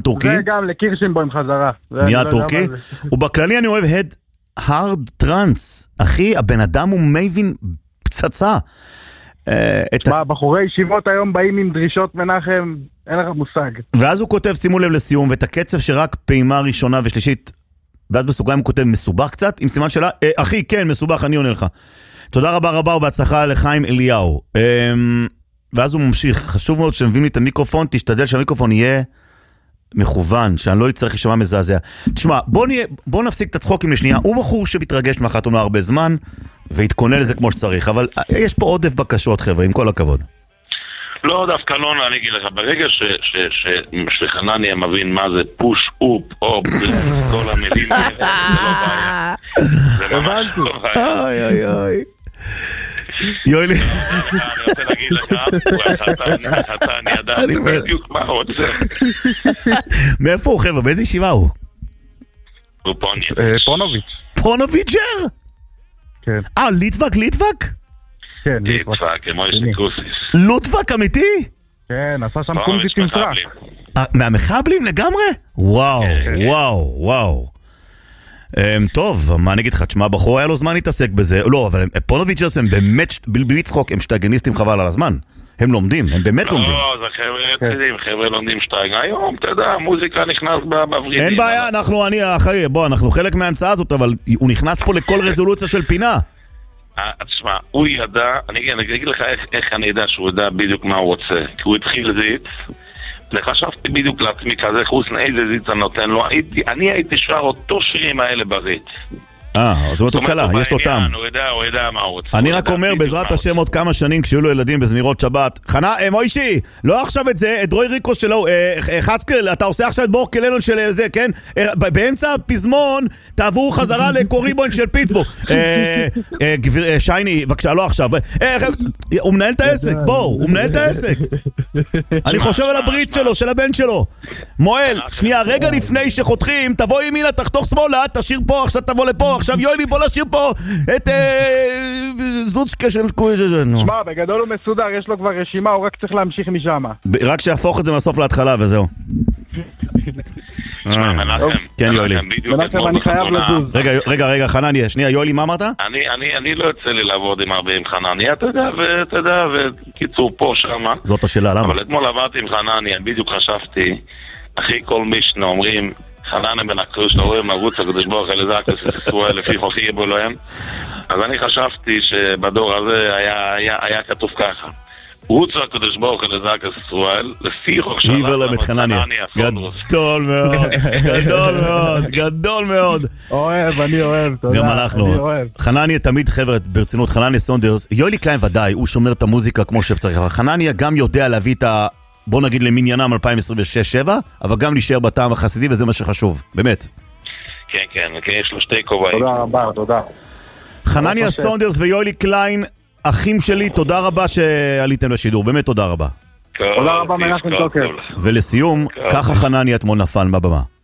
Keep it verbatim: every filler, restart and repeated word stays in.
טורקי. זה גם לקירשנבוים חזרה. נהיה טורקי. ובכללי אני אוהב הד הרד טרנס. אחי, הבן אדם הוא מייבין פצצה. מה, בחורי ישיבות היום באים עם דרישות מנחם, אין לך מושג. ואז הוא כותב, שימו לב לסיום, ואת הקצב שרק פעימה ראשונה ושלישית, ואז בסוגריים הוא כותב מסובך קצת, עם סימן שאלה, אה, אחי, כן, מסובך, אני עונה לך. תודה רבה רבה ובהצלחה לחיים אליהו. אה, ואז הוא ממשיך, חשוב מאוד שמביאים לי את המיקרופון, תשתדל שהמיקרופון יהיה מכוון, שאני לא יצטרך לשמע מזעזע. תשמע, בוא, נהיה, בוא נפסיק את הצחוקים לשנייה, הוא בחור שמתרגש מהחתונה הרבה זמן, והתכונן לזה כמו שצריך, אבל יש פה עודף בקשות, חבר'ה, עם כל הכבוד. לא, דווקא לא, אני אגיד לך, ברגע שחנניה מבין מה זה פוש אופ או בלס, כל המילים האלה, זה לא בעיה. זה ממש לא בעיה. אוי אוי אוי. יואלי. אני רוצה להגיד לך, אתה אני ידעתי בדיוק מה הוא רוצה. מאיפה הוא, חבר'ה? באיזה ישיבה הוא? הוא פוניץ'. פונוביץ'. פונוביץ'ר? כן. אה, ליטווק, ליטווק? כן, ליטווק, כמו יש לי קרוסיס. לוטווק אמיתי? כן, עשה שם קונביט עם סרק. מהמחבלים לגמרי? וואו, וואו, וואו. טוב, מה אני אגיד לך? תשמע, בחור היה לו זמן להתעסק בזה. לא, אבל פונוביץ'רס הם באמת, בלי צחוק, הם שטגניסטים חבל על הזמן. הם לומדים, הם באמת לומדים. לא, זה חבר'ה יצידים, חבר'ה לומדים שטייג. היום, אתה יודע, המוזיקה נכנס בברידים. אין בעיה, אנחנו, אני, אחרי, בוא, אנחנו חלק מההמצאה הזאת, אבל הוא נכנס פה לכל רזולוציה של פינה. תשמע, הוא ידע, אני אגיד לך איך אני ידע שהוא ידע בדיוק מה הוא רוצה. כי הוא התחיל זיץ, וחשבתי בדיוק לעצמי כזה חוסן, איזה זיץ אני נותן לו. אני הייתי שר אותו שירים האלה בזיץ. אה, זאת אומרת הוא קלה, יש לו טעם. הוא יודע, הוא יודע מה הוא רוצה. אני רק אומר, בעזרת השם עוד כמה שנים, כשיהיו לו ילדים בזמירות שבת, חנה, מוישי, לא עכשיו את זה, את רוי ריקוס שלו, חצקל, אתה עושה עכשיו את בור כלנון של זה, כן? באמצע הפזמון, תעברו חזרה לקוריבון של פיטסבורג. שייני, בבקשה, לא עכשיו. הוא מנהל את העסק, בואו, הוא מנהל את העסק. אני חושב על הברית שלו, של הבן שלו. מואל, שנייה, רגע לפני שחותכים, תבוא ימינה, תחתוך שמאלה, תשאיר פה, עכשיו תבוא לפה, עכשיו יואלי, בוא נשאיר פה את זוצ'קה של קויז'ז'ן. שמע, בגדול הוא מסודר, יש לו כבר רשימה, הוא רק צריך להמשיך משם. רק שיהפוך את זה מהסוף להתחלה וזהו. כן, יואלי. מנחם, אני חייב לזוז. רגע, רגע, חנניה, שנייה, יואלי, מה אמרת? אני לא יוצא לי לעבוד עם הרבה עם חנניה, אתה יודע, ואתה יודע, וקיצור פה, שמה. זאת השאלה, למה? אבל אתמול עברתי עם חנניה, בדיוק חשבתי, אחי כל מישנה אומרים, חנניה בן הקרוש, אתה רואה מרוץ הקדוש ברוך אל זק וסספוה לפי חוכי יבוא להם. אז אני חשבתי שבדור הזה היה כתוב ככה, רוץ הקדוש ברוך אל זק וסספוה לפי חוכי יבוא להם את חנניה. גדול מאוד, גדול מאוד, גדול מאוד. אוהב, אני אוהב, תודה. גם אנחנו. חנניה תמיד, חבר'ה, ברצינות, חנניה סונדרס, יואלי קליין ודאי, הוא שומר את המוזיקה כמו שצריך, אבל חנניה גם יודע להביא את ה... בוא נגיד למניינם אלפיים עשרים ושש שבע, אבל גם להישאר בטעם החסידי, וזה מה שחשוב, באמת. כן, כן, יש לו שתי כובעים. תודה רבה, תודה. חנניה סונדרס ויואלי קליין, אחים שלי, תודה רבה שעליתם לשידור, באמת תודה רבה. תודה רבה, מנחם טוקר. ולסיום, ככה חנניה אתמול נפל בבמה.